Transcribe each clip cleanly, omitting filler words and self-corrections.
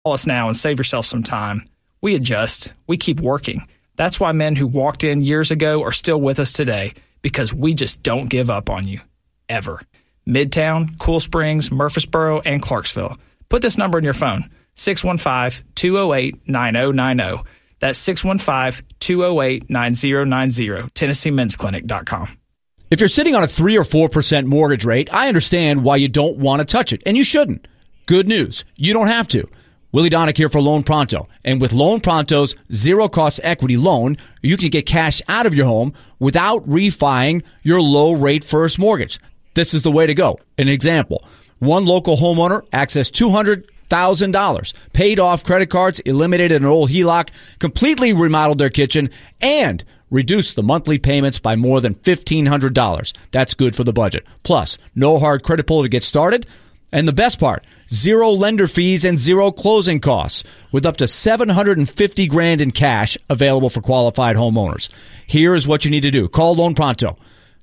Call us now and save yourself some time. We adjust. We keep working. That's why men who walked in years ago are still with us today, because we just don't give up on you. Ever. Midtown, Cool Springs, Murfreesboro, and Clarksville. Put this number in your phone, 615-208-9090. That's 615-208-9090, TennesseeMen'sClinic.com. If you're sitting on a 3 or 4% mortgage rate, I understand why you don't want to touch it, and you shouldn't. Good news, you don't have to. Willie Donick here for Loan Pronto. And with Loan Pronto's zero-cost equity loan, you can get cash out of your home without refining your low-rate first mortgage. This is the way to go. An example, one local homeowner accessed $200,000, paid off credit cards, eliminated an old HELOC, completely remodeled their kitchen, and reduced the monthly payments by more than $1,500. That's good for the budget. Plus, no hard credit pull to get started. And the best part, zero lender fees and zero closing costs, with up to $750,000 in cash available for qualified homeowners. Here is what you need to do. Call Loan Pronto,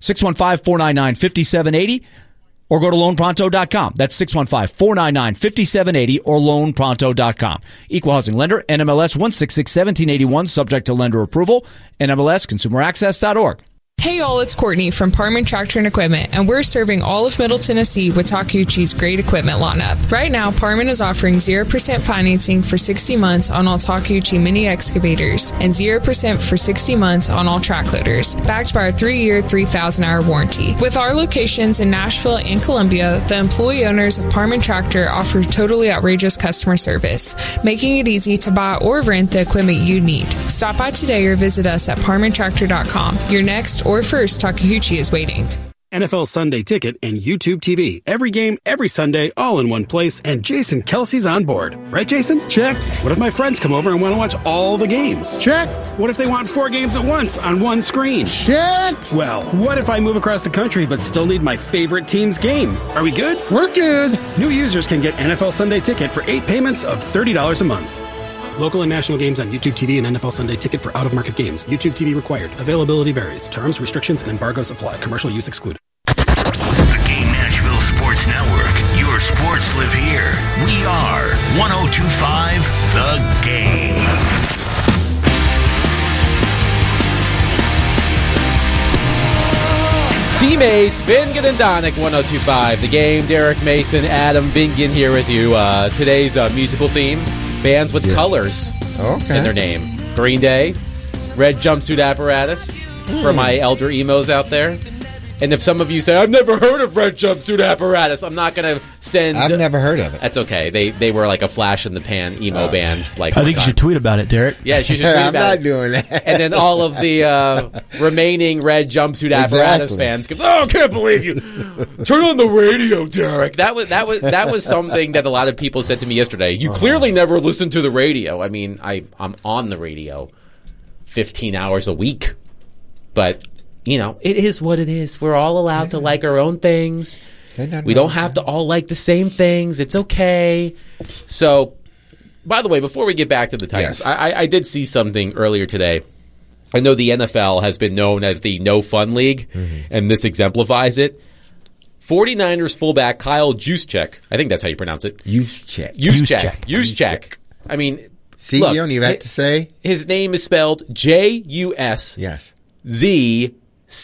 615-499-5780, or go to loanpronto.com. That's 615-499-5780 or loanpronto.com. Equal housing lender, NMLS 1661781, subject to lender approval, NMLSconsumeraccess.org. Hey y'all, it's Courtney from Parman Tractor and Equipment, and we're serving all of Middle Tennessee with Takeuchi's great equipment lineup. Right now, Parman is offering 0% financing for 60 months on all Takeuchi mini excavators and 0% for 60 months on all track loaders, backed by our 3-year, 3,000-hour warranty. With our locations in Nashville and Columbia, the employee owners of Parman Tractor offer totally outrageous customer service, making it easy to buy or rent the equipment you need. Stop by today or visit us at parmantractor.com. Your next or first Takeuchi is waiting. NFL Sunday Ticket and YouTube TV. Every game, every Sunday, all in one place, and Jason Kelsey's on board. Right, Jason? Check. What if my friends come over and want to watch all the games? Check. What if they want 4 games at once on one screen? Check. Well, what if I move across the country but still need my favorite team's game? Are we good? We're good. New users can get NFL Sunday Ticket for 8 payments of $30 a month. Local and national games on YouTube TV and NFL Sunday Ticket for out-of-market games. YouTube TV required. Availability varies. Terms, restrictions, and embargoes apply. Commercial use excluded. The Game Nashville Sports Network. Your sports live here. We are 102.5 The Game. D-Mace, Vingan and Donick, 102.5 The Game. Derek Mason, Adam Vingan here with you. Today's musical theme. Bands with colors in their name. Green Day, Red Jumpsuit Apparatus, for my elder emos out there. And if some of you say, I've never heard of Red Jumpsuit Apparatus, I'm not going to send... I've never heard of it. That's okay. They were like a flash-in-the-pan emo band. Like I think you should tweet about it, Derek. Yeah, you should tweet about it. I'm not doing that. And then all of the remaining Red Jumpsuit Apparatus fans go, oh, I can't believe you. Turn on the radio, Derek. That was something that a lot of people said to me yesterday. You clearly never listened to the radio. I mean, I'm on the radio 15 hours a week. But... you know, it is what it is. We're all allowed to like our own things. We don't have to all like the same things. It's okay. So, by the way, before we get back to the Titans, I did see something earlier today. I know the NFL has been known as the no fun league, and this exemplifies it. 49ers fullback Kyle Juszczyk, I think that's how you pronounce it. Juszczyk. I mean, see, look, you don't even have to say. His name is spelled J-U-S-Z-C-Z-Y-K,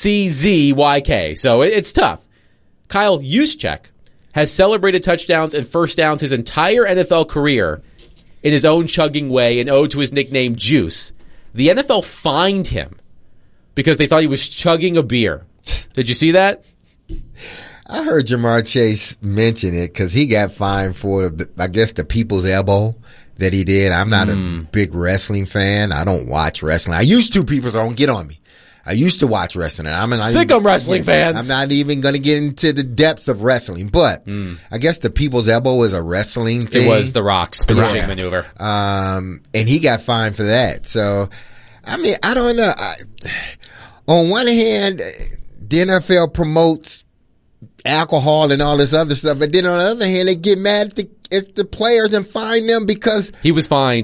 so it's tough. Kyle Juszczyk has celebrated touchdowns and first downs his entire NFL career in his own chugging way and owed to his nickname Juice. The NFL fined him because they thought he was chugging a beer. Did you see that? I heard Jamar Chase mention it because he got fined for, I guess, the people's elbow that he did. I'm not a big wrestling fan. I don't watch wrestling. I used to. People don't get on me. I used to watch wrestling. Sick of wrestling fans. I'm not even going to get into the depths of wrestling, but I guess the people's elbow is a wrestling thing. It was the Rock's finishing maneuver. And he got fined for that. So, I mean, I don't know. On one hand, the NFL promotes alcohol and all this other stuff, but then on the other hand, they get mad at the players and fine them because he was fined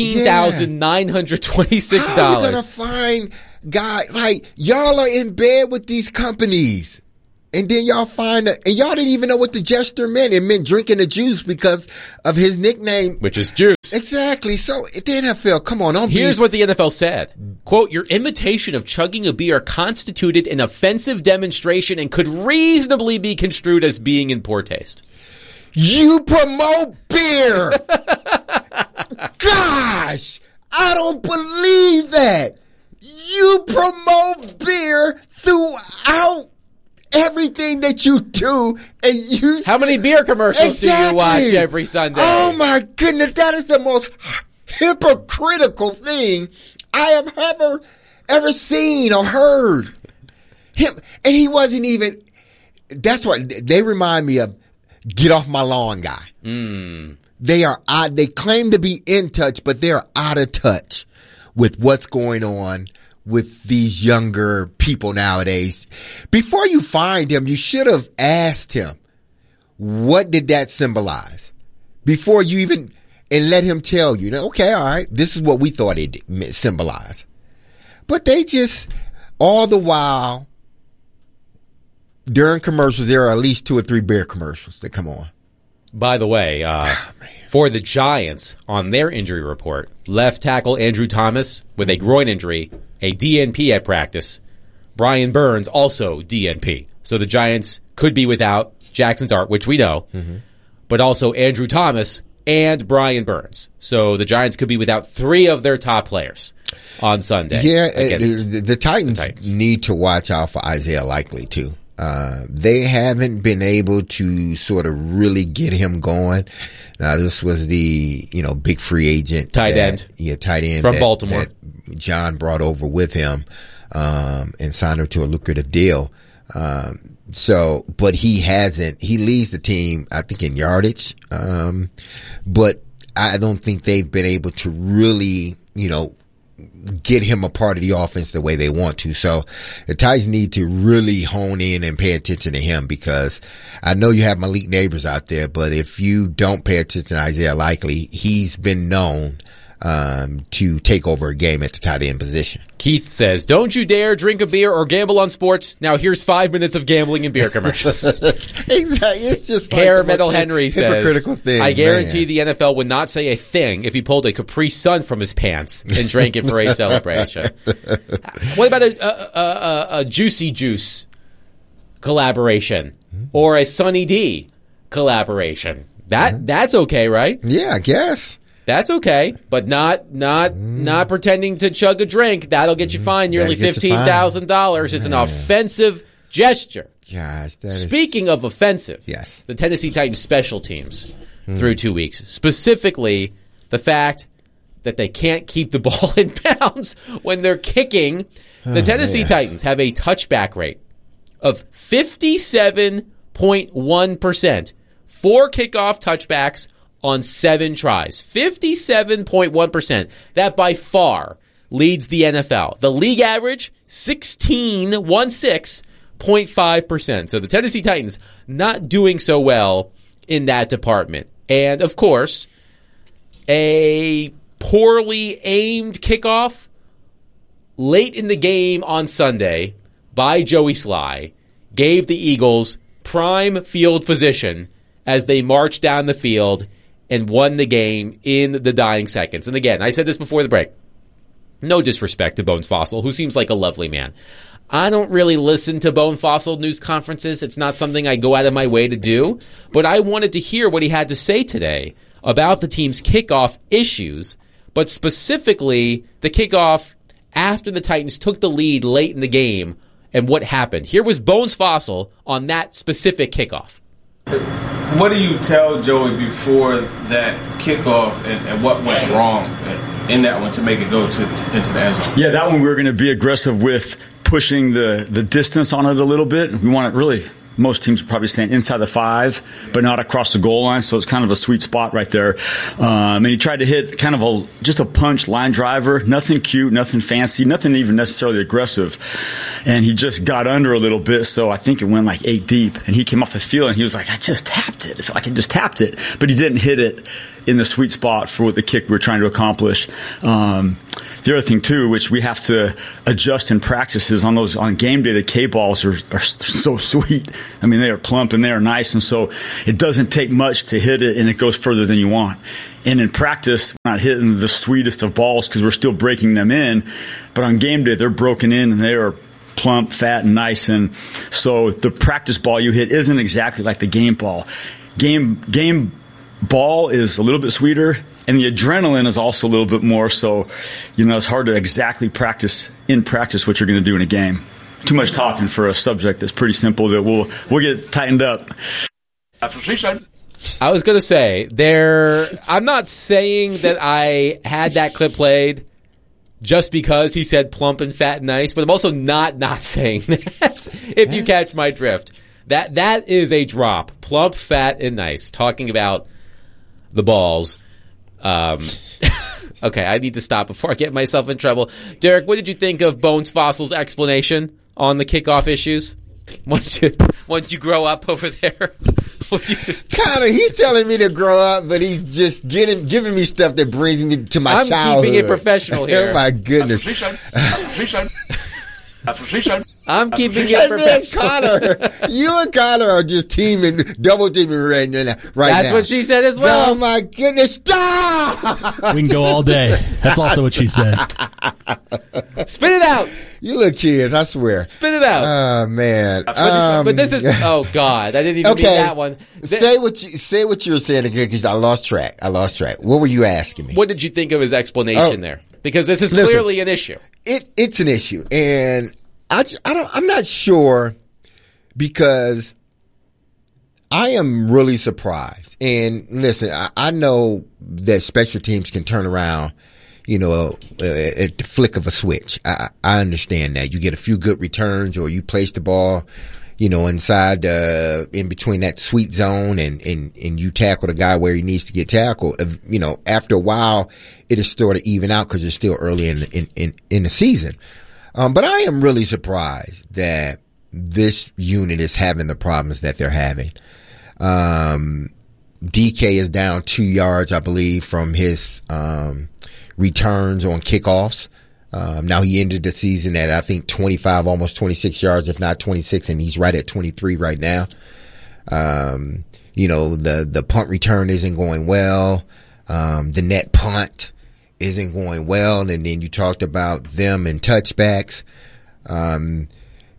$14,926. How are you gonna fine guys like y'all are in bed with these companies, and then y'all find and y'all didn't even know what the gesture meant. It meant drinking the juice because of his nickname, which is Juice. sports. Exactly. So the NFL, come on. Here's what the NFL said. Quote, your imitation of chugging a beer constituted an offensive demonstration and could reasonably be construed as being in poor taste. You promote beer. Gosh, I don't believe that. You promote beer throughout everything that you do, and you. How many beer commercials do you watch every Sunday? Oh my goodness, that is the most hypocritical thing I have ever seen or heard. Him, and he wasn't even. That's what they remind me of. Get off my lawn, guy. They claim to be in touch, but they're out of touch with what's going on with these younger people nowadays. Before you find him, you should have asked him, what did that symbolize? Before you even, and let him tell you, okay, all right, this is what we thought it symbolized. But they just, all the while, during commercials, there are at least 2 or 3 beer commercials that come on. By the way, for the Giants, on their injury report, left tackle Andrew Thomas with a groin injury, a DNP at practice. Brian Burns, also DNP. So the Giants could be without Jackson Dart, which we know, but also Andrew Thomas and Brian Burns. So the Giants could be without 3 of their top players on Sunday. Yeah, the Titans need to watch out for Isaiah Likely, too. They haven't been able to sort of really get him going. Now, this was the, big free agent. Tight end. Yeah, tight end. From Baltimore. That John brought over with him, and signed him to a lucrative deal. But he leads the team, I think, in yardage. But I don't think they've been able to really, get him a part of the offense the way they want to. So the Titans need to really hone in and pay attention to him, because I know you have Malik Neighbors out there, but if you don't pay attention to Isaiah Likely, he's been known to take over a game at the tight end position. Keith says, don't you dare drink a beer or gamble on sports. Now here's 5 minutes of gambling and beer commercials. Exactly. It's just Hair Metal Henry says, thing, I guarantee the NFL would not say a thing if he pulled a Capri Sun from his pants and drank it for a celebration. What about a Juicy Juice collaboration or a Sunny D collaboration? That's okay, right? Yeah, I guess. That's okay, but not pretending to chug a drink. That'll get you fined nearly $15,000. It's an offensive gesture. Gosh, Speaking of offensive, yes, the Tennessee Titans special teams through 2 weeks, specifically the fact that they can't keep the ball in bounds when they're kicking. The Tennessee Titans have a touchback rate of 57.1%. 4 kickoff touchbacks on 7 tries. 57.1%. That by far leads the NFL. The league average, 16.5%. So the Tennessee Titans not doing so well in that department. And, of course, a poorly aimed kickoff late in the game on Sunday by Joey Sly gave the Eagles prime field position as they marched down the field and won the game in the dying seconds. And again, I said this before the break. No disrespect to Bones Fossil, who seems like a lovely man. I don't really listen to Bone Fossil news conferences. It's not something I go out of my way to do. But I wanted to hear what he had to say today about the team's kickoff issues, but specifically the kickoff after the Titans took the lead late in the game and what happened. Here was Bones Fossil on that specific kickoff. What do you tell Joey before that kickoff and what went wrong in that one to make it go into the end zone? Yeah, that one we were going to be aggressive with pushing the distance on it a little bit. We want it really, most teams are probably staying inside the 5, but not across the goal line, so it's kind of a sweet spot right there. And he tried to hit kind of just a punch line driver, nothing cute, nothing fancy, nothing even necessarily aggressive. And he just got under a little bit, so I think it went like 8 deep. And he came off the field and he was like, I just tapped it. It felt like I just tapped it, but he didn't hit it in the sweet spot for what the kick we're trying to accomplish. The other thing too, which we have to adjust in practices on game day, the K balls are so sweet. I mean, they are plump and they are nice, and so it doesn't take much to hit it, and it goes further than you want. And in practice, we're not hitting the sweetest of balls because we're still breaking them in. But on game day, they're broken in and they are plump, fat, and nice. And so the practice ball you hit isn't exactly like the game ball. Game ball is a little bit sweeter, and the adrenaline is also a little bit more. So, it's hard to exactly practice what you're going to do in a game. Too much talking for a subject that's pretty simple that we'll get tightened up. That's what she said. I was going to say, I'm not saying that I had that clip played just because he said plump and fat and nice, but I'm also not saying that, if you catch my drift. That is a drop. Plump, fat, and nice. Talking about the balls. Okay, I need to stop before I get myself in trouble. Derek, what did you think of Bones Fossil's explanation on the kickoff issues? Once you grow up over there? Connor, he's telling me to grow up, but he's just giving me stuff that brings me to my childhood. I'm keeping it professional here. Oh, my goodness. That's what she said. I'm keeping it professional. Connor, you and Connor are just double teaming right now. That's what she said as well. Oh, my goodness. Stop! We can go all day. That's also what she said. Spit it out. You little kids, I swear. Spit it out. Oh, man. But this is, oh, God. I didn't even mean that one. Say what you were saying again, because I lost track. What were you asking me? What did you think of his explanation there? Because this is clearly an issue. It's an issue, and I'm not sure, because I am really surprised. And listen, I know that special teams can turn around, at the flick of a switch. I understand that. You get a few good returns, or you place the ball, inside, in between that sweet zone, and you tackle the guy where he needs to get tackled. After a while, it'll sort of even out because you're still early in the season. But I am really surprised that this unit is having the problems that they're having. DK is down 2 yards, I believe, from his returns on kickoffs. Now he ended the season at, I think, 25, almost 26 yards, if not 26, and he's right at 23 right now. The punt return isn't going well. The net punt isn't going well. And then you talked about them and touchbacks. I'm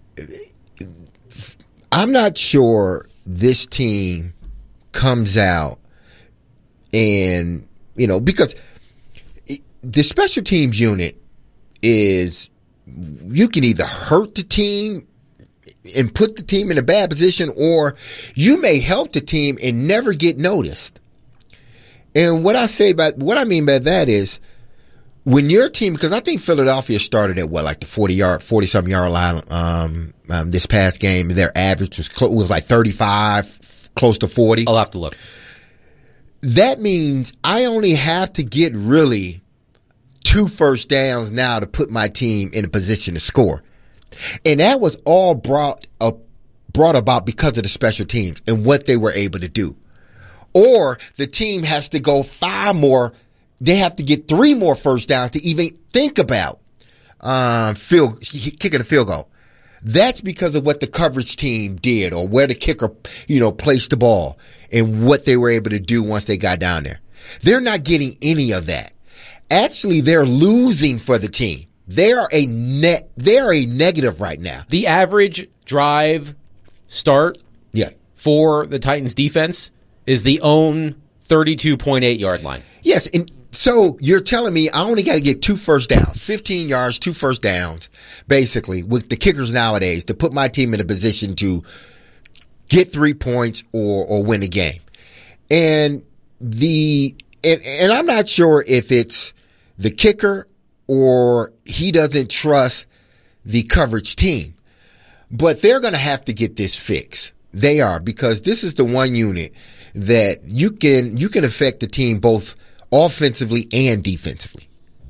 not sure this team comes out and, because the special teams unit is, you can either hurt the team and put the team in a bad position, or you may help the team and never get noticed. And what I mean by that is, when your team, because I think Philadelphia started at the 40-something yard line this past game. Their average was like 35, close to 40. I'll have to look. That means I only have to get really 2 first downs now to put my team in a position to score. And that was all brought about because of the special teams and what they were able to do. Or the team has to go 5 more. They have to get 3 more first downs to even think about kicking a field goal. That's because of what the coverage team did, or where the kicker, placed the ball, and what they were able to do once they got down there. They're not getting any of that. Actually, they're losing for the team. They are a negative right now. The average drive start for the Titans defense is the own 32.8 yard line. Yes, and so you're telling me I only got to get 2 first downs, 15 yards, 2 first downs, basically, with the kickers nowadays, to put my team in a position to get 3 points or win a game. And I'm not sure if it's the kicker or he doesn't trust the coverage team, but they're going to have to get this fixed. They are, because this is the one unit that you can affect the team both offensively and defensively.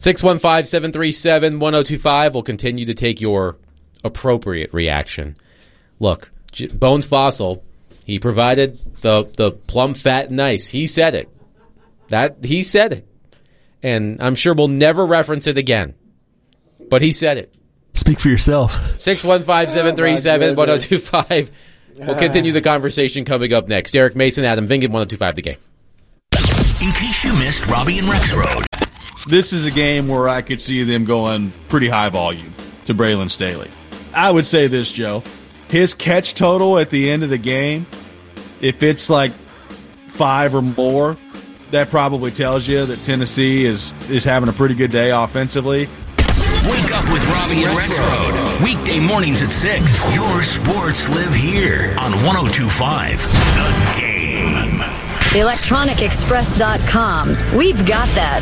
615-737-1025 will continue to take your appropriate reaction. Look, Bones Fossil, he provided the plum, fat, nice. He said it. That he said it. And I'm sure we'll never reference it again. But he said it. Speak for yourself. 615-737-1025. We'll continue the conversation coming up next. Derek Mason, Adam Vingan, 1025 The Game. In case you missed Robbie and Rexroad. This is a game where I could see them going pretty high volume to Braylon Staley. I would say this, Joe. His catch total at the end of the game, if it's like 5 or more, that probably tells you that Tennessee is having a pretty good day offensively. Wake up with Robbie and Rexroad. Weekday mornings at 6. Your sports live here on 1025 The Game. ElectronicExpress.com. We've got that.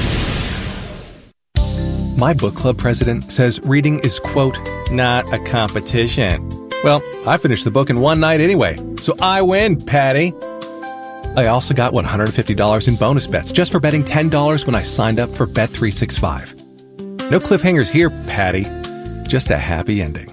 My book club president says reading is, quote, not a competition. Well, I finished the book in one night anyway, so I win, Patty. I also got $150 in bonus bets just for betting $10 when I signed up for Bet365. No cliffhangers here, Patty. Just a happy ending.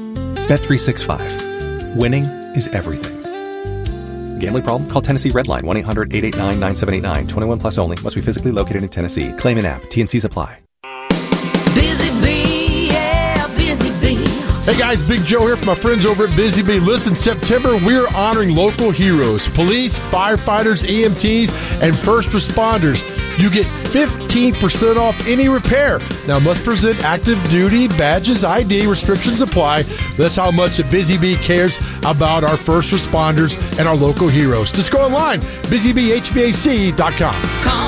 Bet365. Winning is everything. Gambling problem? Call Tennessee Redline 1-800-889-9789. 21 plus only. Must be physically located in Tennessee. Claim in app. T&Cs apply. Busy Bee, yeah, Busy Bee. Hey guys, Big Joe here from my friends over at Busy Bee. Listen, September, we're honoring local heroes, police, firefighters, EMTs, and first responders. You get 15% off any repair. Now, must present active duty badges, ID, restrictions apply. That's how much Busy Bee cares about our first responders and our local heroes. Just go online, busybhvac.com. Call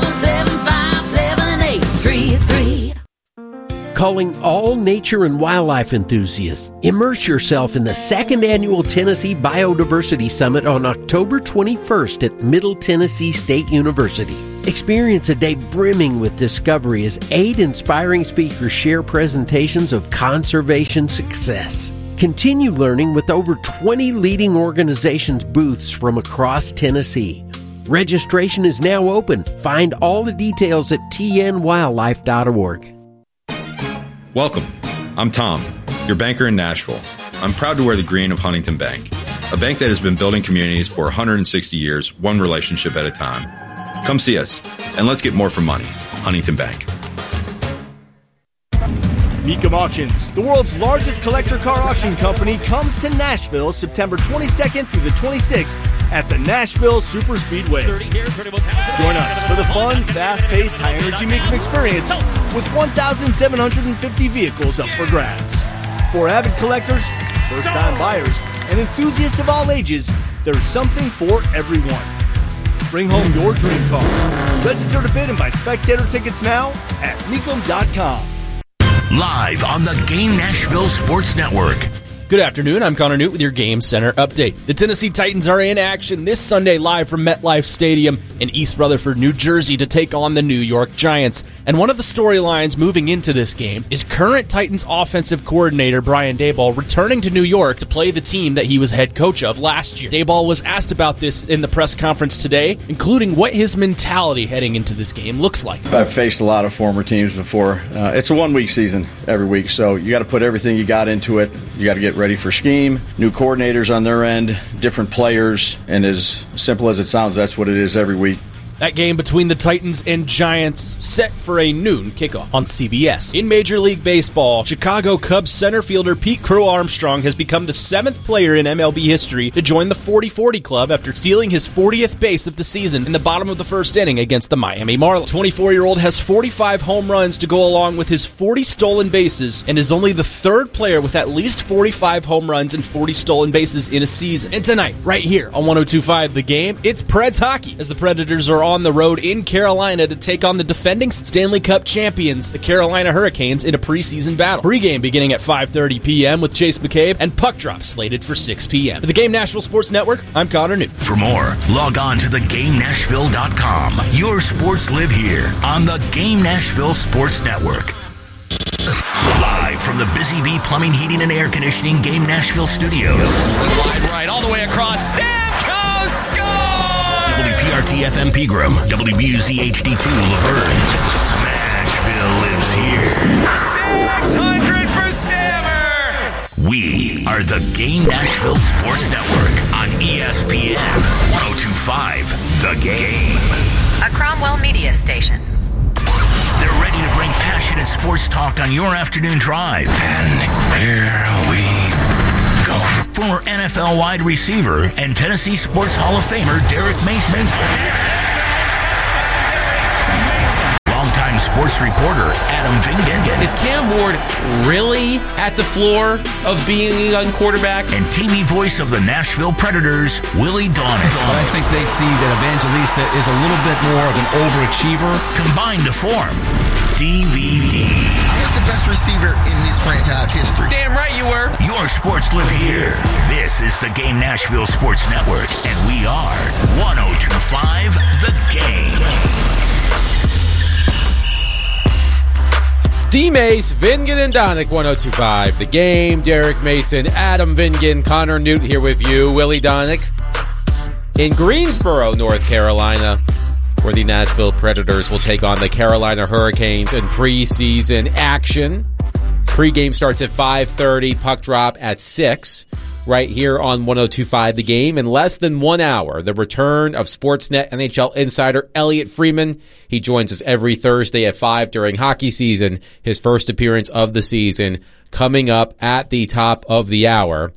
775-7833. Calling all nature and wildlife enthusiasts. Immerse yourself in the second annual Tennessee Biodiversity Summit on October 21st at Middle Tennessee State University. Experience a day brimming with discovery as 8 inspiring speakers share presentations of conservation success. Continue learning with over 20 leading organizations' booths from across Tennessee. Registration is now open. Find all the details at tnwildlife.org. Welcome. I'm Tom, your banker in Nashville. I'm proud to wear the green of Huntington Bank, a bank that has been building communities for 160 years, one relationship at a time. Come see us, and let's get more for money. Huntington Bank. Mecum Auctions, the world's largest collector car auction company, comes to Nashville September 22nd through the 26th at the Nashville Super Speedway. Join us for the fun, fast-paced, high-energy Mecum experience with 1,750 vehicles up for grabs. For avid collectors, first-time buyers, and enthusiasts of all ages, there's something for everyone. Bring home your dream car. Register to bid and buy spectator tickets now at Mecum.com. Live on the Game Nashville Sports Network. Good afternoon, I'm Connor Newt with your Game Center update. The Tennessee Titans are in action this Sunday live from MetLife Stadium in East Rutherford, New Jersey to take on the New York Giants. And one of the storylines moving into this game is current Titans offensive coordinator Brian Daboll returning to New York to play the team that he was head coach of last year. Daboll was asked about this in the press conference today, including what his mentality heading into this game looks like. I've faced a lot of former teams before. It's a one-week season every week, so you got to put everything you got into it. You got to get ready for scheme, new coordinators on their end, different players, and as simple as it sounds, that's what it is every week. That game between the Titans and Giants set for a noon kickoff on CBS. In Major League Baseball, Chicago Cubs center fielder Pete Crow Armstrong has become the 7th player in MLB history to join the 40-40 club after stealing his 40th base of the season in the bottom of the first inning against the Miami Marlins. 24-year-old has 45 home runs to go along with his 40 stolen bases and is only the 3rd player with at least 45 home runs and 40 stolen bases in a season. And tonight, right here on 102.5 The Game, it's Preds hockey as the Predators are on the road in Carolina to take on the defending Stanley Cup champions, the Carolina Hurricanes, in a preseason battle. Pre-game beginning at 5:30 p.m. with Chase McCabe and puck drop slated for 6 p.m. For the Game Nashville Sports Network, I'm Connor Newt. For more, log on to thegamenashville.com. Your sports live here on the Game Nashville Sports Network. Live from the Busy Bee Plumbing, Heating, and Air Conditioning Game Nashville Studios. Wide right, all the way across. Stamkos scores! WPRT FM Pegram, WBUZ HD2 Laverne. Smashville lives here. 600 for Stammer! We are the Game Nashville Sports Network on ESPN 102.5 The Game. a Cromwell Media station. They're ready to bring passionate sports talk on your afternoon drive. And here we go. Former NFL wide receiver and Tennessee Sports Hall of Famer Derek Mason. Longtime sports reporter Adam Vingan. Is Cam Ward really at the floor of being a young quarterback? And TV voice of the Nashville Predators, Willie Donick. But I think they see that Evangelista is a little bit more of an overachiever. Combined to form DVD. I was the best receiver in this franchise history. Damn right you were. Your sports live here. This is the Game Nashville Sports Network, and we are 102.5 The Game. D-Mace, Vingan and Donick, 102.5 The Game. Derek Mason, Adam Vingan, Connor Newt here with you. Willie Donick in Greensboro, North Carolina, where the Nashville Predators will take on the Carolina Hurricanes in preseason action. Pre-game starts at 5:30, puck drop at 6, right here on 102.5 The Game. In less than 1 hour, the return of Sportsnet NHL insider Elliot Freeman. He joins us every Thursday at 5 during hockey season, his first appearance of the season, coming up at the top of the hour.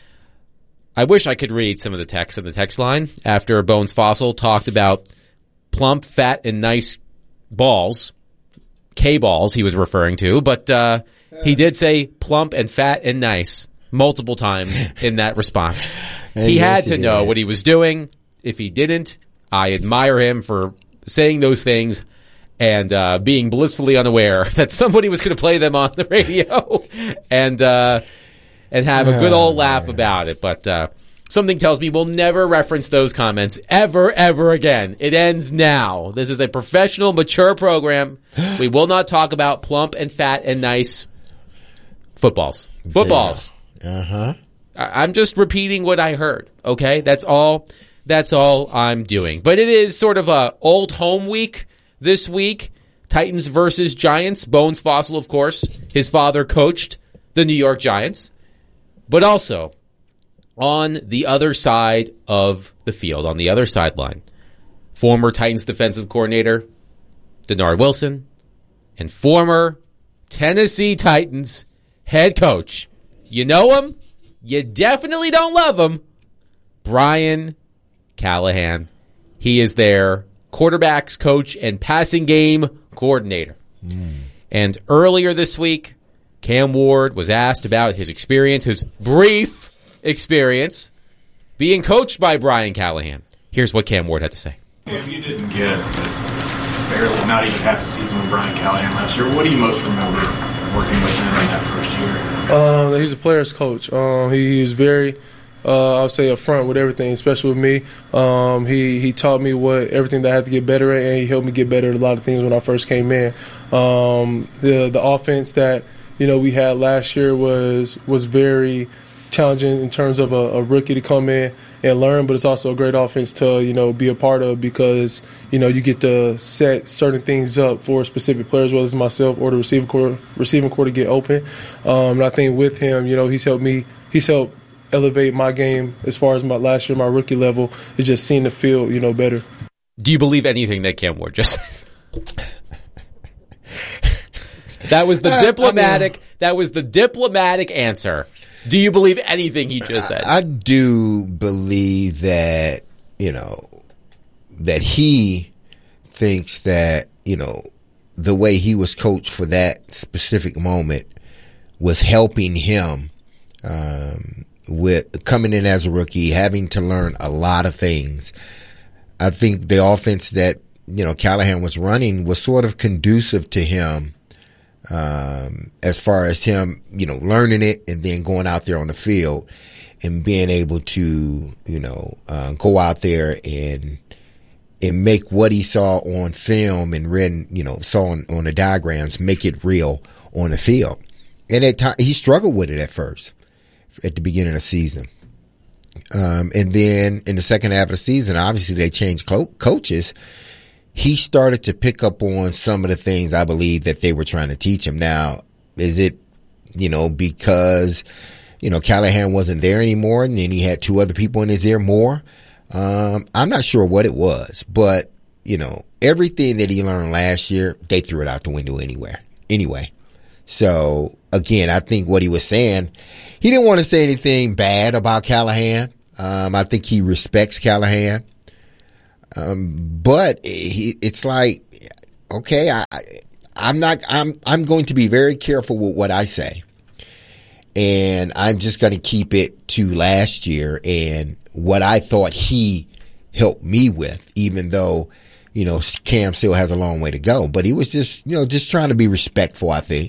I wish I could read some of the text in the text line after Bones Fossil talked about plump, fat, and nice balls. K-balls he was referring to, but he did say plump and fat and nice multiple times in that response. He had to know what he was doing. If he didn't, I admire him for saying those things and being blissfully unaware that somebody was going to play them on the radio and have a good old laugh about it. But something tells me we'll never reference those comments ever again. It ends now. This is a professional, mature program. We will not talk about plump and fat and nice footballs. Footballs. Uh-huh. I'm just repeating what I heard, okay? That's all I'm doing. But it is sort of a old home week this week. Titans versus Giants. Bones Fossil, of course. His father coached the New York Giants. But also, on the other side of the field, on the other sideline, former Titans defensive coordinator Denard Wilson and former Tennessee Titans head coach. You know him? You definitely don't love him. Brian Callahan. He is their quarterbacks coach and passing game coordinator. And earlier this week, Cam Ward was asked about his experience, his brief experience, being coached by Brian Callahan. Here's what Cam Ward had to say. If you didn't get barely, not even half a season with Brian Callahan last year, what do you most remember working with him in that first year? He's a player's coach. He was very, I would say, upfront with everything, especially with me. He taught me everything that I had to get better at, and he helped me get better at a lot of things when I first came in. The offense that we had last year was very challenging in terms of a rookie to come in and learn, but it's also a great offense to be a part of because you get to set certain things up for specific players, whether it's myself or the receiving core to get open. And I think with him, he's helped elevate my game as far as my last year, my rookie level, is just seeing the field better. Do you believe anything that Cam Ward just said? That was the diplomatic. That was the diplomatic answer. Do you believe anything he just said? I do believe that that he thinks that the way he was coached for that specific moment was helping him with coming in as a rookie, having to learn a lot of things. I think the offense that Callahan was running was sort of conducive to him. As far as him, learning it and then going out there on the field and being able to, go out there and make what he saw on film and read, saw on the diagrams, make it real on the field. And at times he struggled with it at first, at the beginning of the season. And then in the second half of the season, obviously they changed coaches. He started to pick up on some of the things I believe that they were trying to teach him. Now, is it, because, Callahan wasn't there anymore and then he had two other people in his ear more? I'm not sure what it was, but everything that he learned last year, they threw it out the window anyway. So, again, I think what he was saying, he didn't want to say anything bad about Callahan. I think he respects Callahan. But it's like, okay, I'm going to be very careful with what I say. And I'm just going to keep it to last year and what I thought he helped me with, even though, Cam still has a long way to go. But he was just trying to be respectful, I think,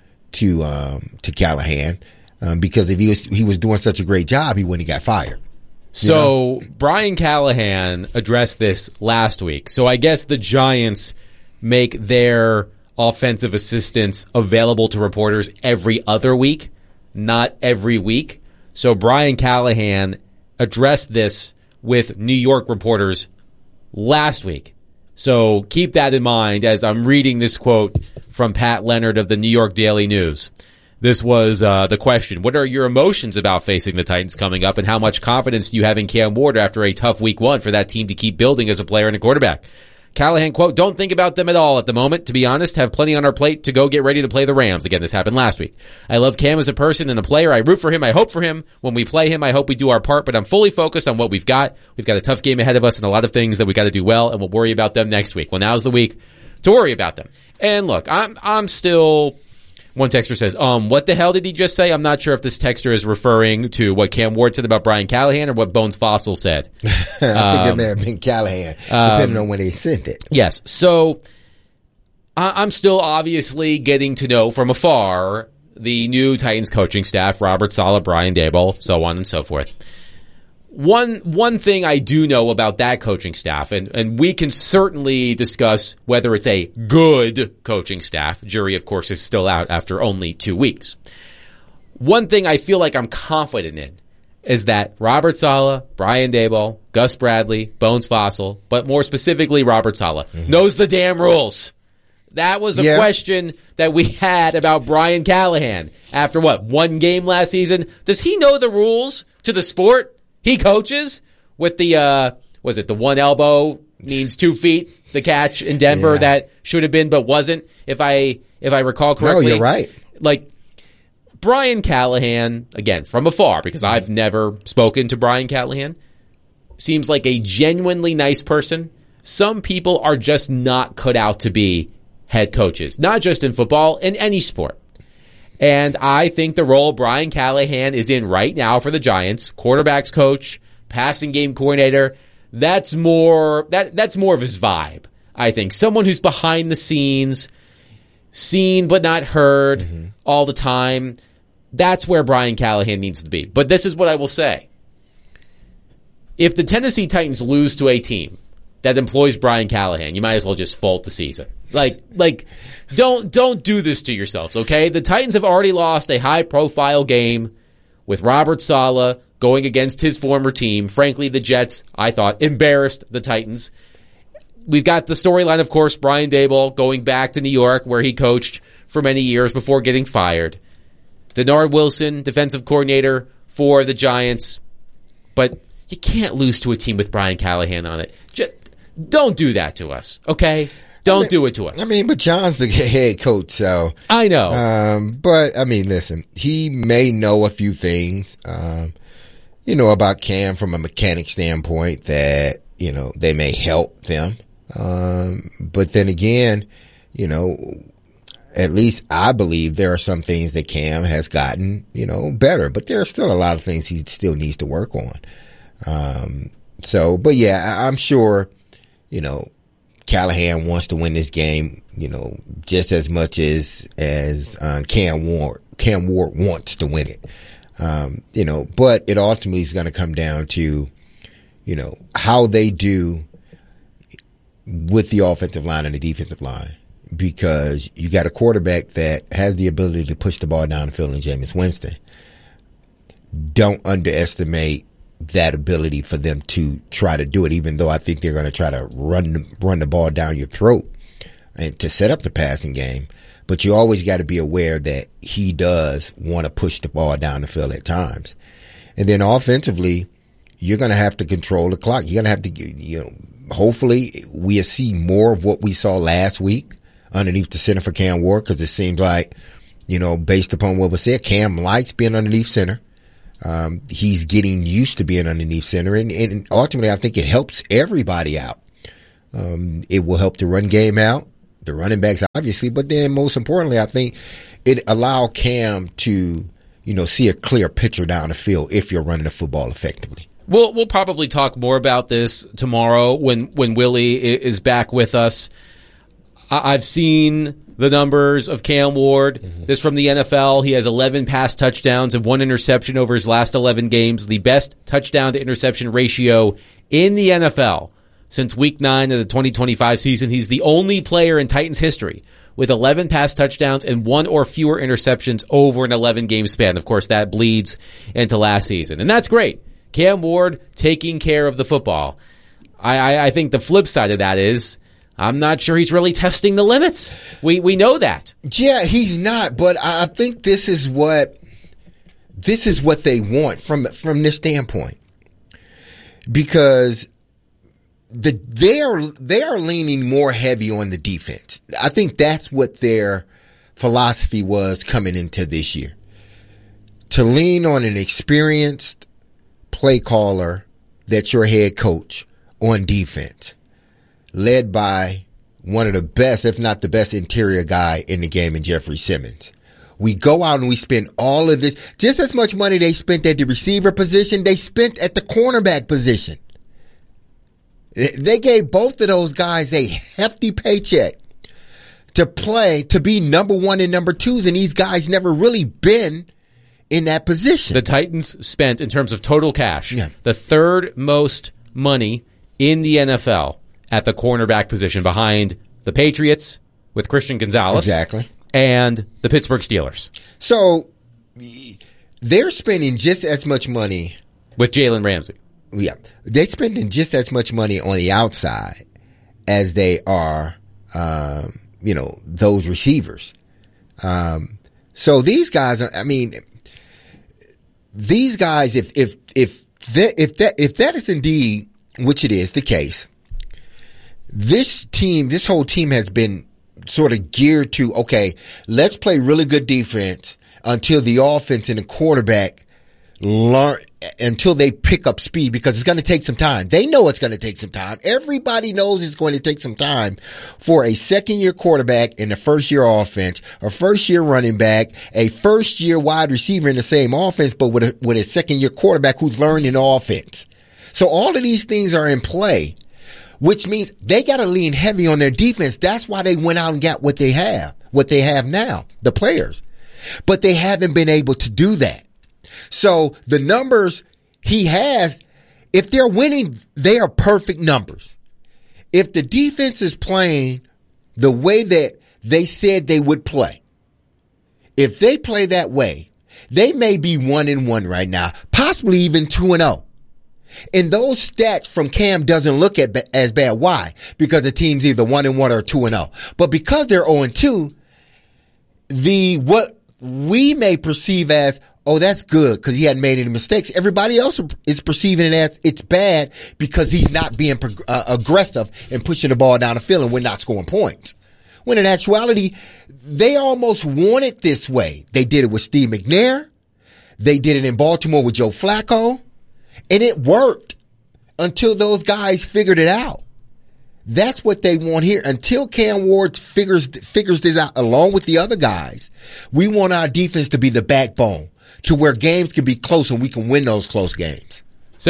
to Callahan, because if he was doing such a great job, he wouldn't have got fired. So Brian Callahan addressed this last week. So I guess the Giants make their offensive assistants available to reporters every other week, not every week. So Brian Callahan addressed this with New York reporters last week. So keep that in mind as I'm reading this quote from Pat Leonard of the New York Daily News. This was the question. What are your emotions about facing the Titans coming up, and how much confidence do you have in Cam Ward after a tough week one for that team to keep building as a player and a quarterback? Callahan, quote, don't think about them at all at the moment. To be honest, have plenty on our plate to go get ready to play the Rams. Again, this happened last week. I love Cam as a person and a player. I root for him. I hope for him. When we play him, I hope we do our part, but I'm fully focused on what we've got. We've got a tough game ahead of us and a lot of things that we got to do well, and we'll worry about them next week. Well, now's the week to worry about them. And look, I'm still... One texter says, what the hell did he just say? I'm not sure if this texter is referring to what Cam Ward said about Brian Callahan or what Bones Fossil said. I think it may have been Callahan, depending on when they sent it. Yes. So I'm still obviously getting to know from afar the new Titans coaching staff, Robert Saleh, Brian Daboll, so on and so forth. One thing I do know about that coaching staff, and we can certainly discuss whether it's a good coaching staff. Jury, of course, is still out after only 2 weeks. One thing I feel like I'm confident in is that Robert Saleh, Brian Daboll, Gus Bradley, Bones Fossil, but more specifically Robert Saleh, knows the damn rules. That was a question that we had about Brian Callahan after one game last season. Does he know the rules to the sport he coaches with the, the one elbow means 2 feet, the catch in Denver that should have been but wasn't, if I recall correctly. No, you're right. Like, Brian Callahan, again, from afar, because I've never spoken to Brian Callahan, seems like a genuinely nice person. Some people are just not cut out to be head coaches, not just in football, in any sport. And I think the role Brian Callahan is in right now for the Giants, quarterbacks coach, passing game coordinator, that's more of his vibe, I think. Someone who's behind the scenes, seen but not heard all the time. That's where Brian Callahan needs to be. But this is what I will say. If the Tennessee Titans lose to a team that employs Brian Callahan, you might as well just fold the season. Like, don't do this to yourselves, okay? The Titans have already lost a high-profile game with Robert Saleh going against his former team. Frankly, the Jets, I thought, embarrassed the Titans. We've got the storyline, of course, Brian Daboll going back to New York, where he coached for many years before getting fired. Denard Wilson, defensive coordinator for the Giants. But you can't lose to a team with Brian Callahan on it. Just don't do that to us, okay? Don't do it to us. But John's the head coach, so I know. But listen, he may know a few things, about Cam from a mechanic standpoint that they may help them. But then again, at least I believe there are some things that Cam has gotten, better. But there are still a lot of things he still needs to work on. But yeah, I'm sure, Callahan wants to win this game, just as much as Cam Ward wants to win it. But it ultimately is going to come down to, how they do with the offensive line and the defensive line, because you got a quarterback that has the ability to push the ball down the field in Jameis Winston. Don't underestimate that ability for them to try to do it, even though I think they're going to try to run the ball down your throat and to set up the passing game. But you always got to be aware that he does want to push the ball down the field at times. And then offensively, you're going to have to control the clock. You're going to have to hopefully we'll see more of what we saw last week underneath the center for Cam Ward, because it seems like, based upon what was said, Cam likes being underneath center. He's getting used to being underneath center, and ultimately I think it helps everybody out. It will help the run game out, the running backs obviously, but then most importantly I think it allow Cam to see a clear picture down the field if you're running the football effectively. We'll probably talk more about this tomorrow when Willie is back with us. I've seen the numbers of Cam Ward. This from the NFL. He has 11 pass touchdowns and 1 interception over his last 11 games, the best touchdown to interception ratio in the NFL since Week 9 of the 2025 season. He's the only player in Titans history with 11 pass touchdowns and 1 or fewer interceptions over an 11-game span. Of course, that bleeds into last season, and that's great. Cam Ward taking care of the football. I think the flip side of that is I'm not sure he's really testing the limits. We know that. Yeah, he's not, but I think this is what they want from this standpoint, because they are leaning more heavy on the defense. I think that's what their philosophy was coming into this year, to lean on an experienced play caller that's your head coach on defense, led by one of the best, if not the best, interior guy in the game in Jeffrey Simmons. We go out and we spend all of this, just as much money they spent at the receiver position, they spent at the cornerback position. They gave both of those guys a hefty paycheck to play, to be number 1 and number 2s, and these guys never really been in that position. The Titans spent, in terms of total cash, the third most money in the NFL at the cornerback position, behind the Patriots with Christian Gonzalez. Exactly. And the Pittsburgh Steelers. So they're spending just as much money with Jalen Ramsey. Yeah. They're spending just as much money on the outside as they are, those receivers. So these guys are, these guys, if that is indeed, which it is, the case, this whole team has been sort of geared to, okay, let's play really good defense until the offense and the quarterback learn, until they pick up speed, because it's going to take some time. They know it's going to take some time. Everybody knows it's going to take some time for a second-year quarterback in the first-year offense, a first-year running back, a first-year wide receiver in the same offense, but with a second-year quarterback who's learning the offense. So all of these things are in play, which means they got to lean heavy on their defense. That's why they went out and got what they have now, the players. But they haven't been able to do that. So the numbers he has, if they're winning, they are perfect numbers. If the defense is playing the way that they said they would play, if they play that way, they may be 1-1 right now, possibly even 2-0. And those stats from Cam doesn't look as bad. Why? Because the team's either 1-1 or 2-0. But because they're 0-2, what we may perceive as, oh, that's good because he hadn't made any mistakes, everybody else is perceiving it as it's bad because he's not being aggressive and pushing the ball down the field and we're not scoring points. When in actuality, they almost want it this way. They did it with Steve McNair. They did it in Baltimore with Joe Flacco. And it worked until those guys figured it out. That's what they want here. Until Cam Ward figures this out along with the other guys, we want our defense to be the backbone to where games can be close and we can win those close games.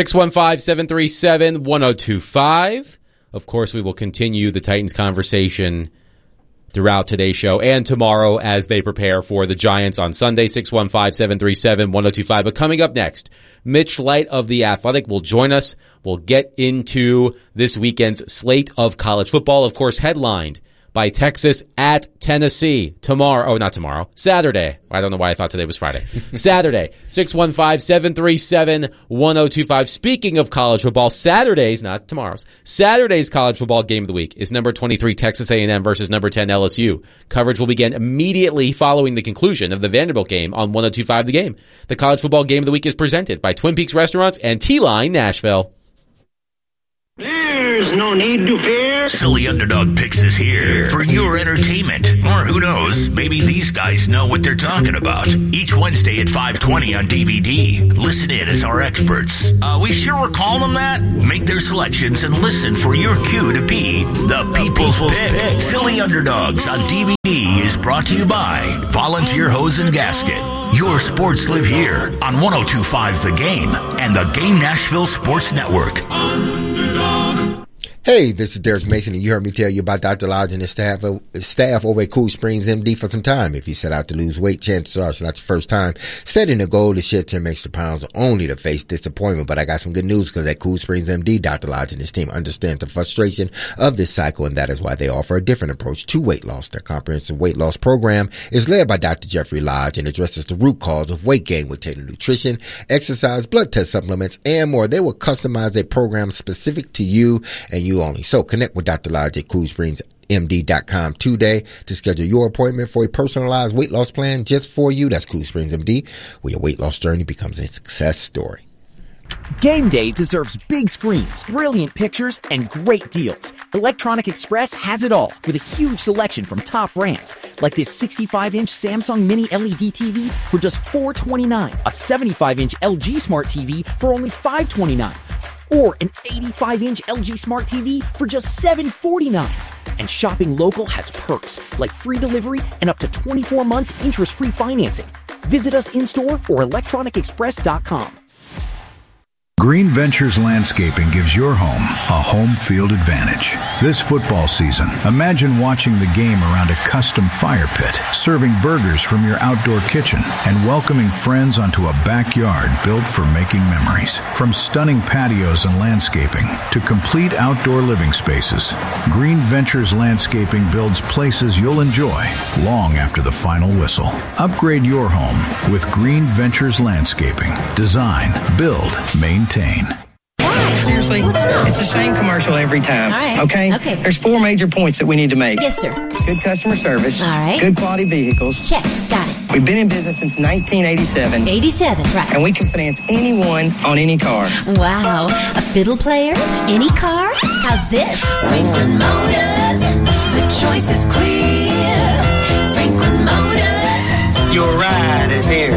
615-737-1025. Of course, we will continue the Titans conversation throughout today's show and tomorrow as they prepare for the Giants on Sunday. 615-737-1025. But coming up next, Mitch Light of The Athletic will join us. We'll get into this weekend's slate of college football, of course, headlined by Texas at Tennessee Saturday. I don't know why I thought today was Friday. Saturday, 615-737-1025. Speaking of college football, Saturday's, not tomorrow's, Saturday's college football game of the week is number 23 Texas A&M versus number 10 LSU. Coverage will begin immediately following the conclusion of the Vanderbilt game on 102.5 The Game. The college football game of the week is presented by Twin Peaks Restaurants and T-Line Nashville. There's no need to fear. Silly Underdog Picks is here for your entertainment. Or who knows, maybe these guys know what they're talking about. Each Wednesday at 5:20 on DVD. Listen in as our experts. We sure we're calling them that? Make their selections and listen for your cue to be the People's Pick. Silly Underdogs on DVD is brought to you by Volunteer Hose and Gasket. Your sports live here on 102.5 The Game and the Game Nashville Sports Network. Hey, this is Derek Mason, and you heard me tell you about Dr. Lodge and his staff over at Cool Springs MD for some time. If you set out to lose weight, chances are it's not your first time. Setting a goal to shed 10 extra pounds only to face disappointment. But I got some good news, because at Cool Springs MD, Dr. Lodge and his team understand the frustration of this cycle, and that is why they offer a different approach to weight loss. Their comprehensive weight loss program is led by Dr. Jeffrey Lodge and addresses the root cause of weight gain with tailored nutrition, exercise, blood test supplements, and more. They will customize a program specific to you and you only. So connect with Dr. Lodge at CoolSpringsMD.com today to schedule your appointment for a personalized weight loss plan just for you. That's Cool Springs MD, where your weight loss journey becomes a success story. Game day deserves big screens, brilliant pictures, and great deals. Electronic Express has it all, with a huge selection from top brands, like this 65-inch Samsung Mini LED TV for just $429, a 75-inch LG Smart TV for only $529, or an 85-inch LG Smart TV for just $749. And shopping local has perks, like free delivery and up to 24 months interest-free financing. Visit us in-store or electronicexpress.com. Green Ventures Landscaping gives your home a home field advantage. This football season, imagine watching the game around a custom fire pit, serving burgers from your outdoor kitchen, and welcoming friends onto a backyard built for making memories. From stunning patios and landscaping to complete outdoor living spaces, Green Ventures Landscaping builds places you'll enjoy long after the final whistle. Upgrade your home with Green Ventures Landscaping. Design, build, maintain. Seriously, it's the same commercial every time. All right. Okay? There's 4 major points that we need to make. Yes, sir. Good customer service. All right. Good quality vehicles. Check. Got it. We've been in business since 1987. 87, right. And we can finance anyone on any car. Wow. A fiddle player? Any car? How's this? Franklin Motors. The choice is clear. Franklin Motors. Your ride is here.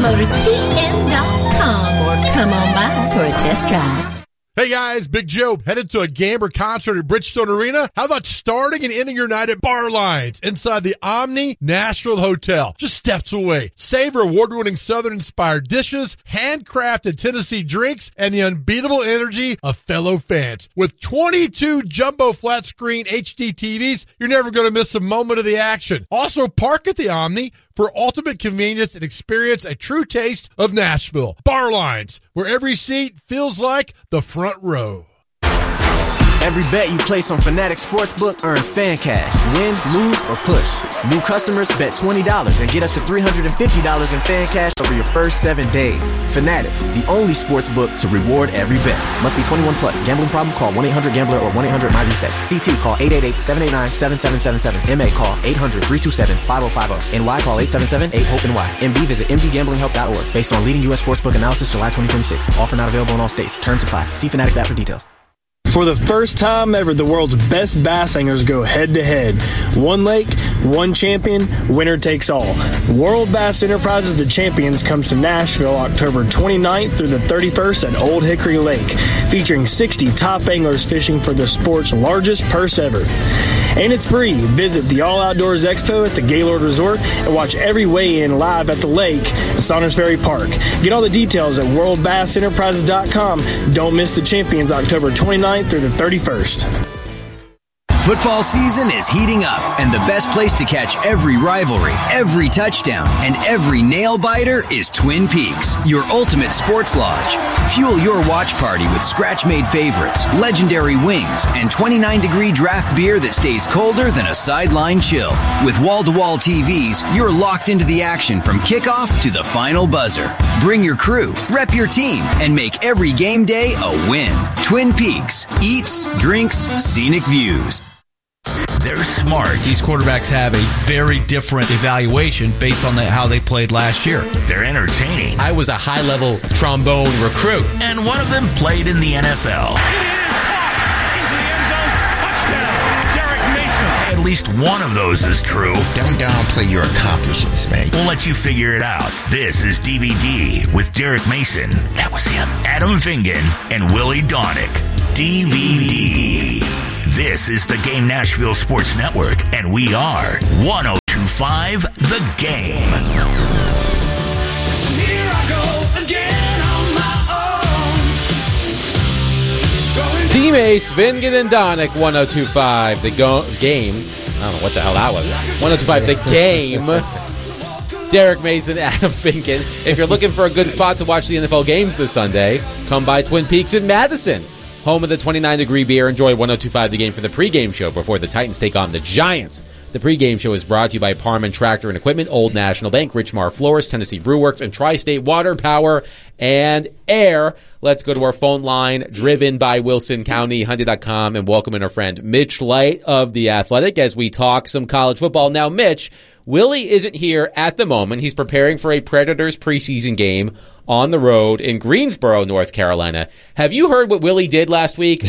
FranklinMotorsTN.com, or come on by for a test drive. Hey guys, Big Joe, headed to a game or concert at Bridgestone Arena? How about starting and ending your night at Bar Lines inside the Omni Nashville Hotel, just steps away? Savor award-winning Southern-inspired dishes, handcrafted Tennessee drinks, and the unbeatable energy of fellow fans. With 22 jumbo flat-screen HD TVs, you're never going to miss a moment of the action. Also, park at the Omni for ultimate convenience and experience a true taste of Nashville. Bar Lines, where every seat feels like the front row. Every bet you place on Fanatics Sportsbook earns fan cash. Win, lose, or push. New customers bet $20 and get up to $350 in fan cash over your first 7 days. Fanatics, the only sportsbook to reward every bet. Must be 21 plus. Gambling problem? Call 1-800-GAMBLER or 1-800-MyReset. CT, call 888-789-7777. MA, call 800-327-5050. NY, call 877-8-HOPE-NY. MD, visit mdgamblinghelp.org. Based on leading U.S. sportsbook analysis, July 2026. Offer not available in all states. Terms apply. See Fanatics app for details. For the first time ever, the world's best bass anglers go head-to-head. One lake, one champion, winner takes all. World Bass Enterprises The Champions comes to Nashville October 29th through the 31st at Old Hickory Lake, featuring 60 top anglers fishing for the sport's largest purse ever. And it's free. Visit the All Outdoors Expo at the Gaylord Resort and watch every weigh-in live at the lake at Saunders Ferry Park. Get all the details at worldbassenterprises.com. Don't miss The Champions October 29th through the 31st. Football season is heating up, and the best place to catch every rivalry, every touchdown, and every nail-biter is Twin Peaks, your ultimate sports lodge. Fuel your watch party with scratch-made favorites, legendary wings, and 29-degree draft beer that stays colder than a sideline chill. With wall-to-wall TVs, you're locked into the action from kickoff to the final buzzer. Bring your crew, rep your team, and make every game day a win. Twin Peaks. Eats, drinks, scenic views. They're smart. These quarterbacks have a very different evaluation based on how they played last year. They're entertaining. I was a high-level trombone recruit. And one of them played in the NFL. least one of those is true. Don't downplay your accomplishments, man. We'll let you figure it out. This is DVD with Derek Mason. That was him. Adam Vingan and Willie Donick. DVD. This is the Game Nashville Sports Network, and we are 102.5 The Game. Here I go again on my own. D-Mace, Vingan, and Donick, 102.5 The Game. I don't know what the hell that was. 102.5 The Game. Derek Mason, Adam Vingan. If you're looking for a good spot to watch the NFL games this Sunday, come by Twin Peaks in Madison, home of the 29-degree beer. Enjoy 102.5 The Game for the pregame show before the Titans take on the Giants. The pregame show is brought to you by Parman Tractor and Equipment, Old National Bank, Richmar Florist, Tennessee Brewworks, and Tri-State Water, Power, and Air. Let's go to our phone line, driven by Wilson County, Hyundai.com, and welcome in our friend Mitch Light of The Athletic as we talk some college football. Now, Mitch, Willie isn't here at the moment. He's preparing for a Predators preseason game on the road in Greensboro, North Carolina. Have you heard what Willie did last week?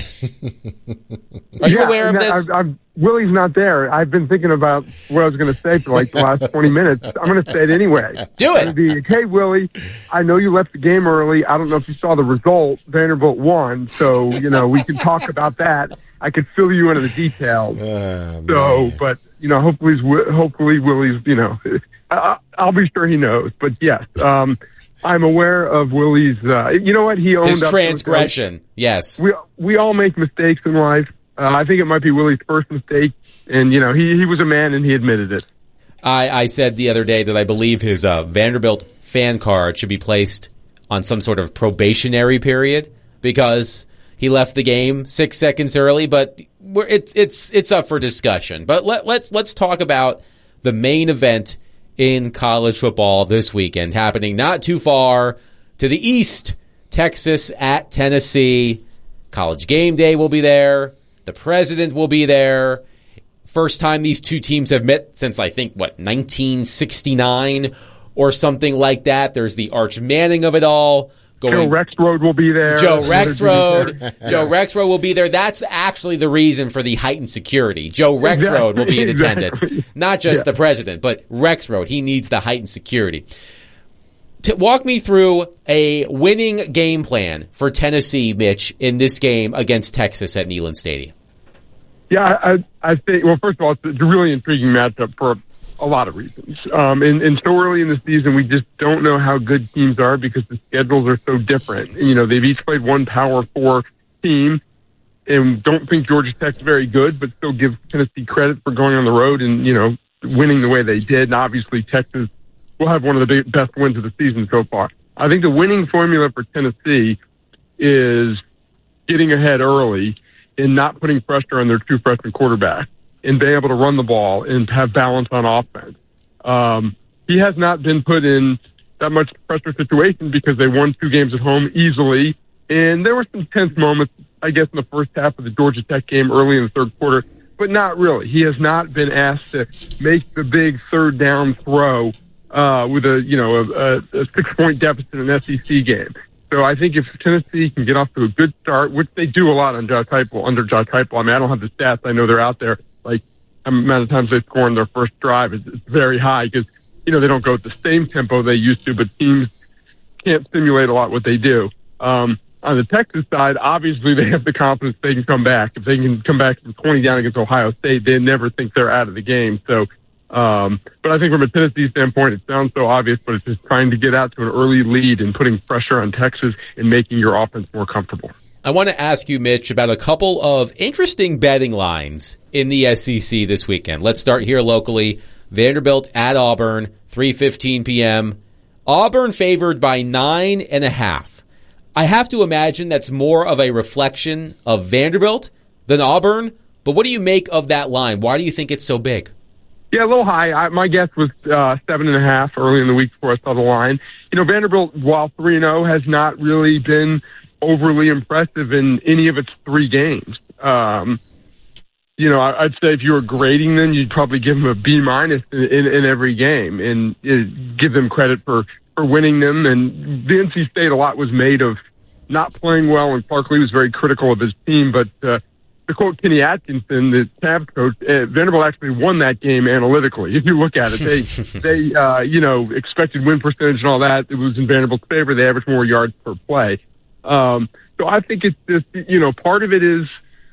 Are you aware of this? Willie's not there. I've been thinking about what I was going to say for like the last 20 minutes. I'm going to say it anyway. Do it. It's gonna be, hey, Willie, I know you left the game early. I don't know if you saw the result. Vanderbilt won. So, we can talk about that. I could fill you into the details. But, hopefully Willie's, I'll be sure he knows. But yes, I'm aware of Willie's, he owned his up transgression. Yes. We all make mistakes in life. I think it might be Willie's first mistake, and, he was a man, and he admitted it. I said the other day that I believe his Vanderbilt fan card should be placed on some sort of probationary period because he left the game 6 seconds early, but it's up for discussion. But let's talk about the main event in college football this weekend, happening not too far to the east. Texas at Tennessee. College Game Day will be there. The president will be there. First time these two teams have met since, I think, 1969 or something like that. There's the Arch Manning of it all. Joe Rexrode will be there. Joe Rexrode will be there. That's actually the reason for the heightened security. Joe Rexrode will be in attendance. Not just the president, but Rexrode. He needs the heightened security. Walk me through a winning game plan for Tennessee, Mitch, in this game against Texas at Neyland Stadium. Yeah, I think, well, first of all, it's a really intriguing matchup for a lot of reasons. And so early in the season, we just don't know how good teams are because the schedules are so different. They've each played one Power 4 team and don't think Georgia Tech's very good, but still give Tennessee credit for going on the road and, winning the way they did. And obviously, Texas will have one of the best wins of the season so far. I think the winning formula for Tennessee is getting ahead early and not putting pressure on their two freshman quarterbacks and being able to run the ball and have balance on offense. He has not been put in that much pressure situation because they won 2 games at home easily. And there were some tense moments, I guess, in the first half of the Georgia Tech game early in the third quarter, but not really. He has not been asked to make the big third down throw with a 6-point deficit in an SEC game. So I think if Tennessee can get off to a good start, which they do a lot under Josh Heupel. I mean, I don't have the stats. I know they're out there. Like, the amount of times they score in their first drive is very high because, they don't go at the same tempo they used to, but teams can't simulate a lot what they do. On the Texas side, obviously they have the confidence they can come back. If they can come back from 20 down against Ohio State, they never think they're out of the game. So, but I think from a Tennessee standpoint, it sounds so obvious, but it's just trying to get out to an early lead and putting pressure on Texas and making your offense more comfortable. I want to ask you, Mitch, about a couple of interesting betting lines in the SEC this weekend. Let's start here locally. Vanderbilt at Auburn, 3:15 p.m. Auburn favored by 9.5. I have to imagine that's more of a reflection of Vanderbilt than Auburn, but what do you make of that line? Why do you think it's so big? Yeah, a little high. My guess was 7.5 early in the week before I saw the line. Vanderbilt, while 3-0, has not really been overly impressive in any of its 3 games. I'd say if you were grading them, you'd probably give them a B- in every game and give them credit for winning them. And the NC State, a lot was made of not playing well, and Clark Lee was very critical of his team, but to to quote Kenny Atkinson, the Cavs coach, Vanderbilt actually won that game analytically. If you look at it, they expected win percentage and all that. It was in Vanderbilt's favor. They averaged more yards per play. So I think it's just, part of it is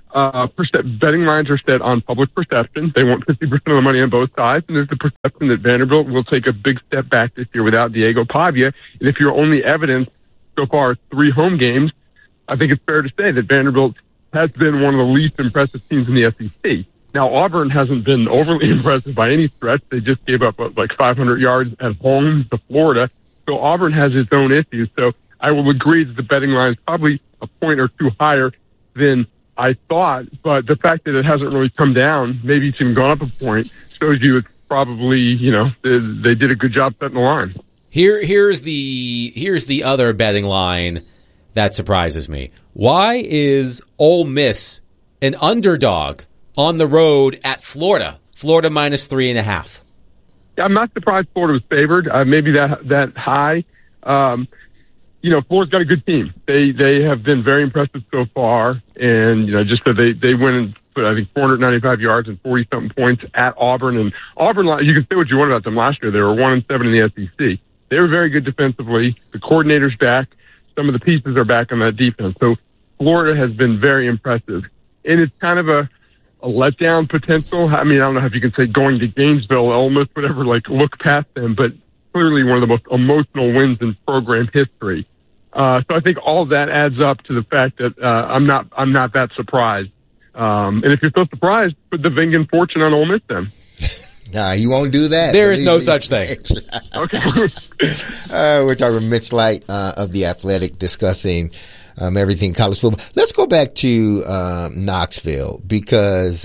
betting lines are set on public perception. They want 50% of the money on both sides, and there's the perception that Vanderbilt will take a big step back this year without Diego Pavia. And if your only evidence so far is 3 home games, I think it's fair to say that Vanderbilt has been one of the least impressive teams in the SEC. Now, Auburn hasn't been overly impressive by any stretch. They just gave up like 500 yards at home to Florida. So Auburn has its own issues. So I will agree that the betting line is probably a point or two higher than I thought. But the fact that it hasn't really come down, maybe it's even gone up a point, shows you it's probably, they did a good job setting the line. Here's the other betting line that surprises me. Why is Ole Miss an underdog on the road at Florida? Florida minus 3.5. I'm not surprised Florida was favored. Maybe that high. Florida's got a good team. They have been very impressive so far, and just that they went and put, I think, 495 yards and 40-something points at Auburn. And Auburn, you can say what you want about them last year. They were 1-7 in the SEC. They were very good defensively. The coordinator's back. Some of the pieces are back on that defense. So Florida has been very impressive. And it's kind of a letdown potential. I mean, I don't know if you can say going to Gainesville, Ole Miss, whatever, look past them, but clearly one of the most emotional wins in program history. So I think all of that adds up to the fact that I'm not that surprised. And if you're so surprised, put the Vingan fortune on Ole Miss then. Nah, you won't do that. There is no such thing. Okay. We're talking with Mitch Light of The Athletic discussing everything college football. Let's go back to Knoxville because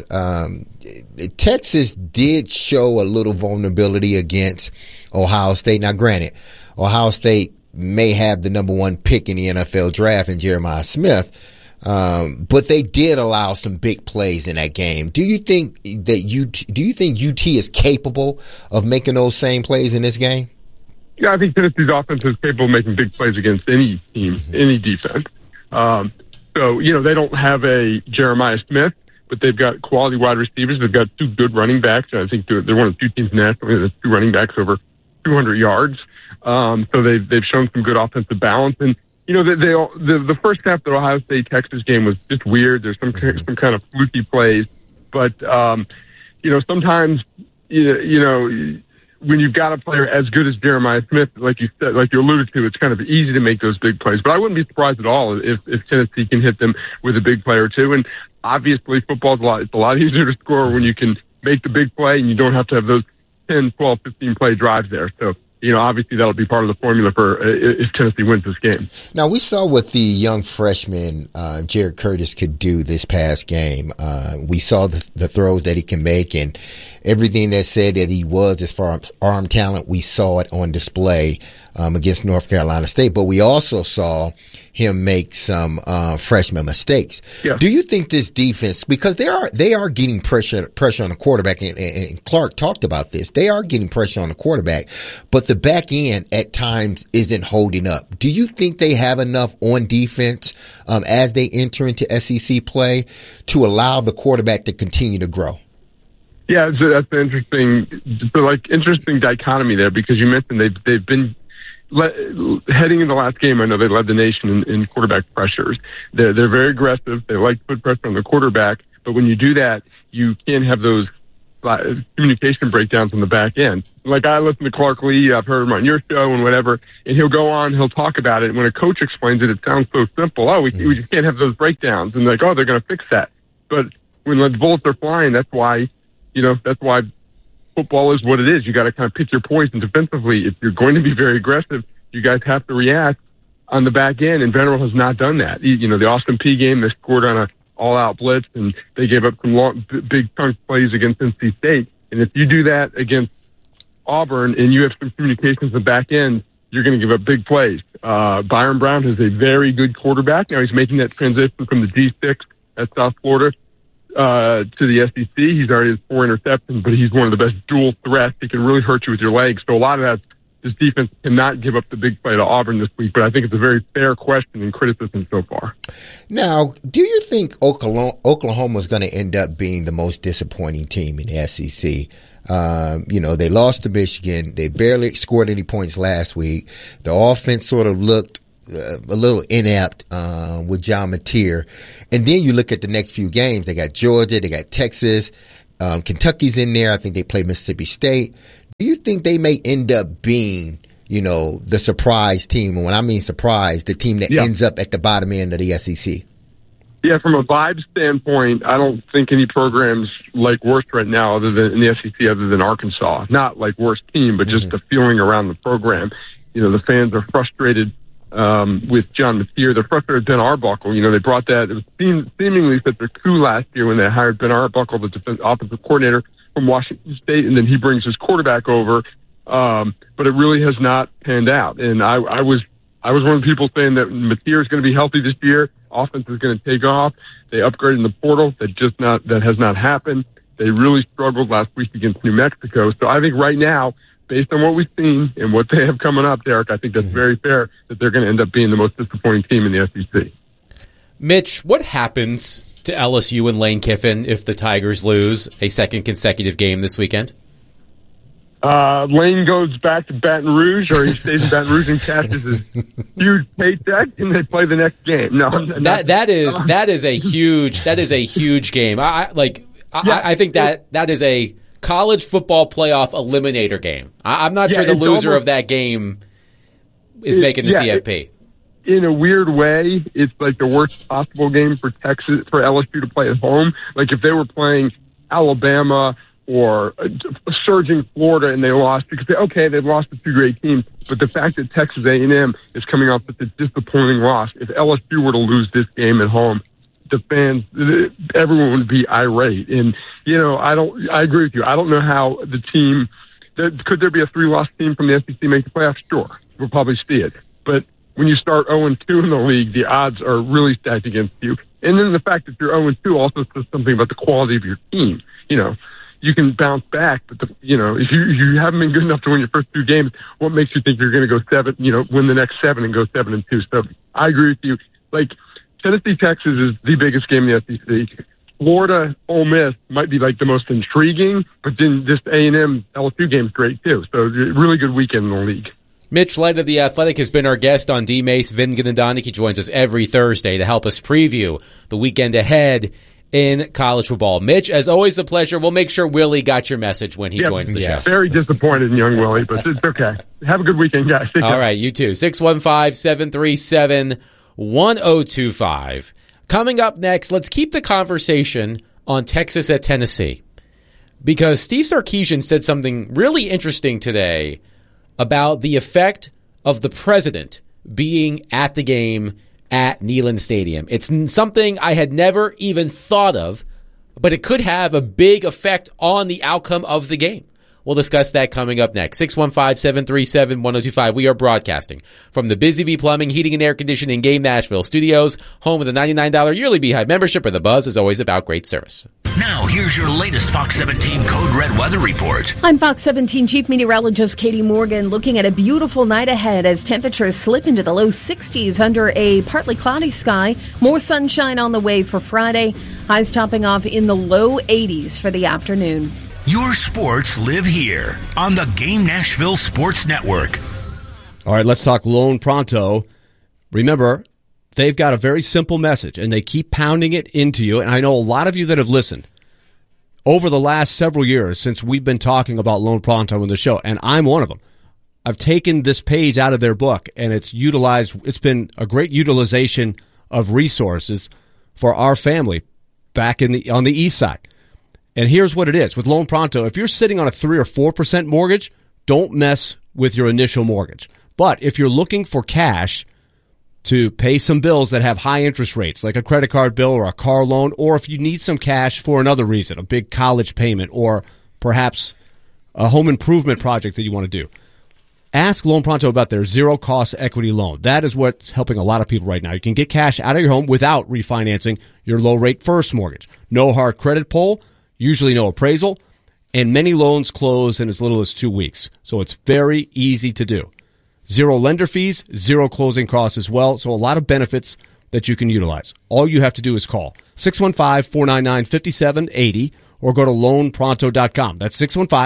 Texas did show a little vulnerability against Ohio State. Now, granted, Ohio State may have the number 1 pick in the NFL draft in Jeremiah Smith, but they did allow some big plays in that game. Do you think UT is capable of making those same plays in this game? Yeah, I think Tennessee's offense is capable of making big plays against any team, any defense. So they don't have a Jeremiah Smith, but they've got quality wide receivers. They've got 2 good running backs. I think they're one of the 2 teams nationally that has 2 running backs over 200 yards. So they've shown some good offensive balance. And the first half of the Ohio State-Texas game was just weird. There's some kind of fluky plays. But, sometimes, when you've got a player as good as Jeremiah Smith, like you said, like you alluded to, it's kind of easy to make those big plays. But I wouldn't be surprised at all if Tennessee can hit them with a big play or two. And obviously, football's a lot easier to score when you can make the big play and you don't have to have those 10, 12, 15 play drives there. So, obviously that'll be part of the formula for if Tennessee wins this game. Now, we saw what the young freshman Jared Curtis could do this past game. We saw the throws that he can make and everything that said that he was as far as arm talent. We saw it on display against North Carolina State, but we also saw him make some freshman mistakes. Yeah. Do you think this defense, because they are getting pressure on the quarterback, and Clark talked about this, they are getting pressure on the quarterback, but the back end at times isn't holding up. Do you think they have enough on defense as they enter into SEC play to allow the quarterback to continue to grow? Yeah, that's an interesting dichotomy there, because you mentioned they've been heading in the last game. I know they led the nation in quarterback pressures. They're very aggressive. They like to put pressure on the quarterback, but when you do that, you can't have those communication breakdowns on the back end. Like, I listen to Clark Lee, I've heard him on your show and whatever, and he'll go on, he'll talk about it. When a coach explains it, it sounds so simple. We just can't have those breakdowns. And they're going to fix that. But when the bullets are flying, that's why football is what it is. You got to kind of pick your poison defensively. If you're going to be very aggressive, you guys have to react on the back end, and Vanderbilt has not done that. The Austin Peay game, they scored on a all-out blitz, and they gave up some big chunk plays against NC State. And if you do that against Auburn and you have some communications in the back end, you're going to give up big plays. Byron Brown is a very good quarterback. Now he's making that transition from the G6 at South Florida to the SEC. He's already has 4 interceptions, but he's one of the best dual threats. He can really hurt you with your legs. So a lot of that's this defense cannot give up the big play to Auburn this week, but I think it's a very fair question and criticism so far. Now, do you think Oklahoma is going to end up being the most disappointing team in the SEC? They lost to Michigan. They barely scored any points last week. The offense sort of looked a little inept with John Mateer. And then you look at the next few games. They got Georgia. They got Texas. Kentucky's in there. I think they play Mississippi State. Do you think they may end up being, the surprise team? And when I mean surprise, the team that ends up at the bottom end of the SEC? Yeah, from a vibe standpoint, I don't think any programs like worst right now other than in the SEC other than Arkansas. Not like worst team, but just the feeling around the program. The fans are frustrated with John Mateer. They're frustrated with Ben Arbuckle. They brought that. It was seemingly such a coup last year when they hired Ben Arbuckle, the offensive coordinator from Washington State, and then he brings his quarterback over. But it really has not panned out. And I was one of the people saying that Mateer is going to be healthy this year. Offense is going to take off. They upgraded in the portal. That has not happened. They really struggled last week against New Mexico. So I think right now, based on what we've seen and what they have coming up, Derek, I think that's very fair that they're going to end up being the most disappointing team in the SEC. Mitch, what happens to LSU and Lane Kiffin if the Tigers lose a second consecutive game this weekend? Lane goes back to Baton Rouge, or he stays in Baton Rouge and cashes his huge paycheck, and they play the next game. No, that is a huge game. I think that is a college football playoff eliminator game. I'm not sure the loser of that game is making the CFP. In a weird way, it's like the worst possible game for LSU to play at home. Like if they were playing Alabama or surging Florida and they lost, because they've lost to two great teams, but the fact that Texas A&M is coming off with a disappointing loss, if LSU were to lose this game at home, the fans, everyone would be irate. And I agree with you. I don't know how the team could there be a 3-loss team from the SEC make the playoffs? Sure, we'll probably see it. But when you start 0-2 in the league, the odds are really stacked against you. And then the fact that you're 0-2 also says something about the quality of your team. You can bounce back, but if you haven't been good enough to win your first 2 games, what makes you think you're going to go 7? Win the next 7 and go 7-2? So I agree with you. Like Tennessee, Texas is the biggest game in the SEC. Florida, Ole Miss might be like the most intriguing, but then this A&M LSU game is great too. So really good weekend in the league. Mitch Light of The Athletic has been our guest on D-Mace. Vin Gnadonic, he joins us every Thursday to help us preview the weekend ahead in college football. Mitch, as always, a pleasure. We'll make sure Willie got your message when he joins the show. Very disappointed in young Willie, but it's okay. Have a good weekend, guys. All right, you too. 615-737-1025. Coming up next, let's keep the conversation on Texas at Tennessee, because Steve Sarkisian said something really interesting today about the effect of the president being at the game at Neyland Stadium. It's something I had never even thought of, but it could have a big effect on the outcome of the game. We'll discuss that coming up next. 615-737-1025. We are broadcasting from the Busy Bee Plumbing, Heating, and Air Conditioning Game Nashville studios, home of the $99 yearly Beehive membership, where the buzz is always about great service. Now, here's your latest Fox 17 Code Red weather report. I'm Fox 17 Chief Meteorologist Katie Morgan, looking at a beautiful night ahead as temperatures slip into the low 60s under a partly cloudy sky. More sunshine on the way for Friday. Highs topping off in the low 80s for the afternoon. Your sports live here on the Game Nashville Sports Network. All right, let's talk Lone Pronto. Remember, they've got a very simple message, and they keep pounding it into you. And I know a lot of you that have listened over the last several years since we've been talking about Lone Pronto on the show, and I'm one of them. I've taken this page out of their book, and it's been a great utilization of resources for our family back on the east side. And here's what it is. With Lone Pronto, if you're sitting on a 3 or 4% mortgage, don't mess with your initial mortgage. But if you're looking for cash to pay some bills that have high interest rates, like a credit card bill or a car loan, or if you need some cash for another reason, a big college payment, or perhaps a home improvement project that you want to do, ask Lone Pronto about their zero-cost equity loan. That is what's helping a lot of people right now. You can get cash out of your home without refinancing your low-rate first mortgage. No hard credit pull. Usually no appraisal, and many loans close in as little as 2 weeks. So it's very easy to do. 0 lender fees, 0 closing costs as well. So a lot of benefits that you can utilize. All you have to do is call 615-499-5780 or go to loanpronto.com. That's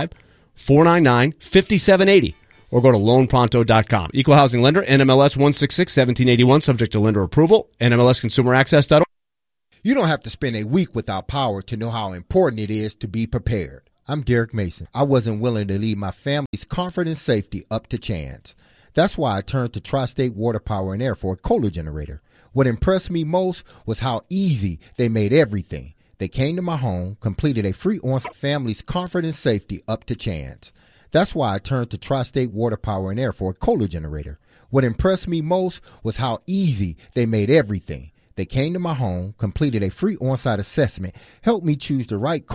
615-499-5780 or go to loanpronto.com. Equal housing lender, NMLS 166-1781, subject to lender approval, NMLSconsumeraccess.org. You don't have to spend a week without power to know how important it is to be prepared. I'm Derek Mason. I wasn't willing to leave my family's comfort and safety up to chance. That's why I turned to Tri-State Water Power and Air for a Kohler generator. What impressed me most was how easy they made everything. They came to my home, completed a free on-site family's comfort and safety up to chance. That's why I turned to Tri-State Water Power and Air for a Kohler generator. What impressed me most was how easy they made everything. They came to my home, completed a free on-site assessment, helped me choose the right